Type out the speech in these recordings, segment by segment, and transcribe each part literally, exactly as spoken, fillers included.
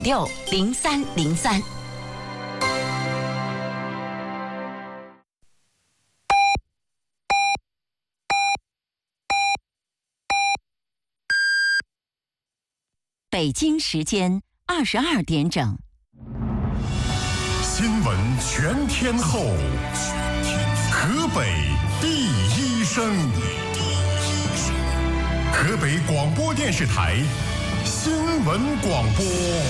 六零三零三。北京时间二十二点整。 新闻全天候，河北第一声，河北广播电视台新闻广播。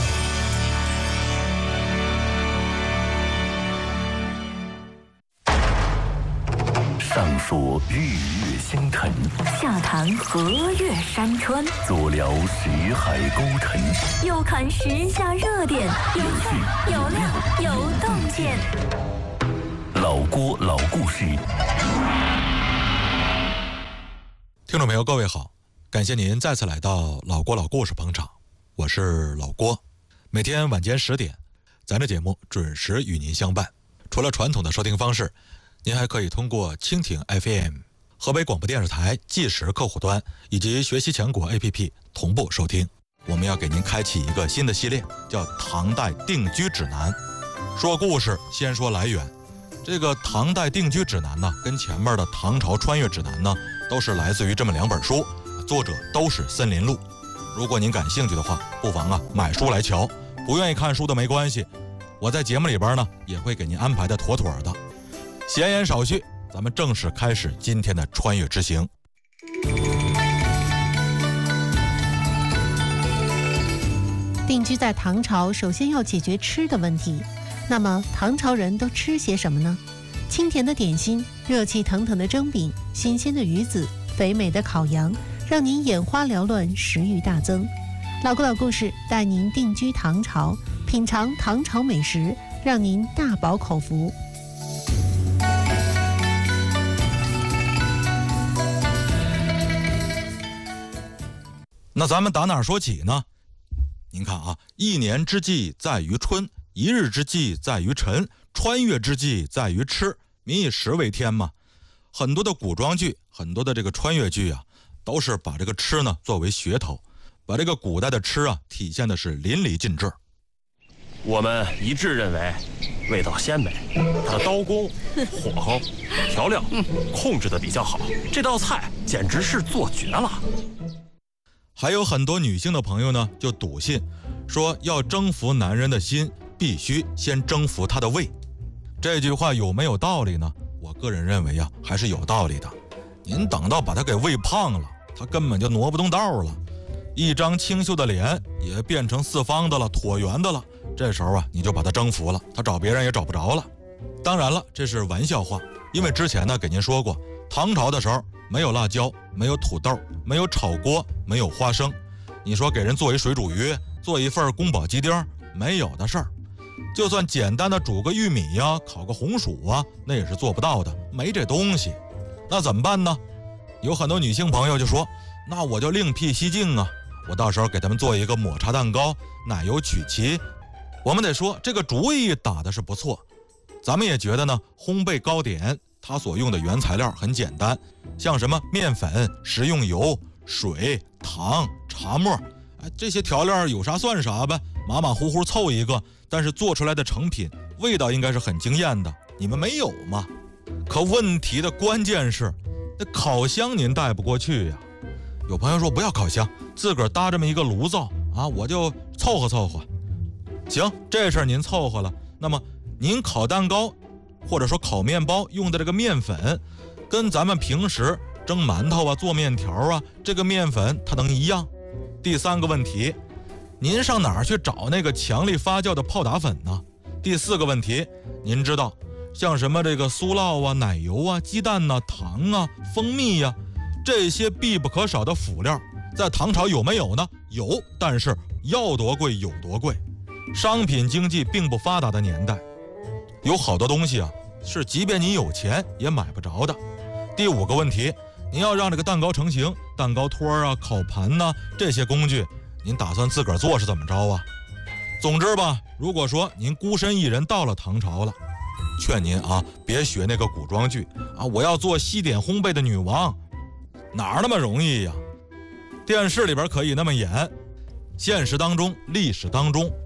上说日月星辰， 下谈河岳山川， 左聊识海沟沉， 右看时下热点，有趣有料有洞见。 老郭老故事。 听众朋友，各位好，感谢您再次来到老郭老故事捧场，我是老郭。每天晚间十点，咱这节目准时与您相伴。除了传统的收听方式，您还可以通过蜻蜓 F M、 河北广播电视台即时客户端以及学习强国 A P P 同步收听。我们要给您开启一个新的系列，叫唐代定居指南。说故事先说来源，这个唐代定居指南呢，跟前面的唐朝穿越指南呢，都是来自于这么两本书，作者都是森林路。如果您感兴趣的话，不妨啊买书来瞧。不愿意看书的没关系，我在节目里边呢也会给您安排的妥妥的。闲言少叙，咱们正式开始今天的穿越之行。 定居在唐朝，首先要解决吃的问题。那么唐朝人都吃些什么呢？清甜的点心，热气腾腾的蒸饼，新鲜的鱼子，肥美的烤羊，让您眼花缭乱，食欲大增。老郭老故事带您定居唐朝，品尝唐朝美食，让您大饱口福。 那咱们打哪儿说起呢？您看啊，一年之计在于春，一日之计在于晨，穿越之计在于吃，民以食为天嘛。很多的古装剧，很多的这个穿越剧啊，都是把这个吃呢作为噱头，把这个古代的吃啊体现的是淋漓尽致。 我们一致认为味道鲜美，它的刀工、火候、调料控制的比较好，这道菜简直是做绝了。 还有很多女性的朋友呢，就笃信说要征服男人的心，必须先征服他的胃。这句话有没有道理呢？我个人认为啊，还是有道理的。您等到把他给喂胖了，他根本就挪不动道了，一张清秀的脸也变成四方的了，椭圆的了。这时候啊，你就把他征服了，他找别人也找不着了。当然了，这是玩笑话，因为之前呢给您说过，唐朝的时候没有辣椒，没有土豆，没有炒锅，没有花生。你说给人做一水煮鱼，做一份宫保鸡丁，没有的事儿。就算简单的煮个玉米呀、啊，烤个红薯啊，那也是做不到的，没这东西。那怎么办呢？有很多女性朋友就说，那我就另辟蹊径啊，我到时候给他们做一个抹茶蛋糕，奶油曲奇。我们得说这个主意打的是不错，咱们也觉得呢，烘焙糕点它所用的原材料很简单，像什么面粉、食用油、水、糖、茶末，哎，这些调料有啥算啥呗，马马虎虎凑一个，但是做出来的成品味道应该是很惊艳的。你们没有吗？可问题的关键是，那烤箱您带不过去呀。有朋友说不要烤箱，自个儿搭这么一个炉灶啊，我就凑合凑合。行，这事儿您凑合了。那么您烤蛋糕或者说烤面包用的这个面粉，跟咱们平时蒸馒头啊、做面条啊，这个面粉它能一样？第三个问题，您上哪儿去找那个强力发酵的泡打粉呢？第四个问题，您知道像什么这个酥酪啊、奶油啊、鸡蛋啊、糖啊、蜂蜜呀、啊，这些必不可少的辅料，在唐朝有没有呢？有，但是要多贵有多贵。商品经济并不发达的年代，有好多东西啊，是即便你有钱也买不着的。第五个问题，您要让这个蛋糕成型，蛋糕托啊、烤盘呐、啊、这些工具，您打算自个儿做是怎么着啊？总之吧，如果说您孤身一人到了唐朝了，劝您啊，别学那个古装剧啊，我要做西点烘焙的女王，哪儿那么容易呀？电视里边可以那么演，现实当中、历史当中